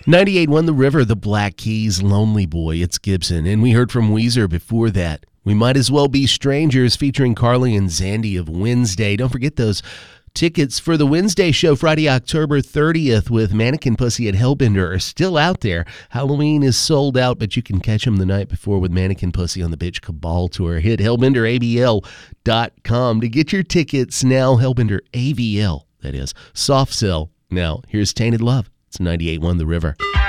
98.1 The River, The Black Keys, Lonely Boy, it's Gibson. And we heard from Weezer before that. We Might As Well Be Strangers featuring Carly and Zandy of Wednesday. Don't forget those tickets for the Wednesday show Friday, October 30th with Mannequin Pussy at Hellbender are still out there. Halloween is sold out, but you can catch them the night before with Mannequin Pussy on the Bitch Cabal Tour. Hit hellbenderabl.com to get your tickets now. Hellbender AVL, that is. Soft sell. Now, here's Tainted Love. It's 98.1 The River.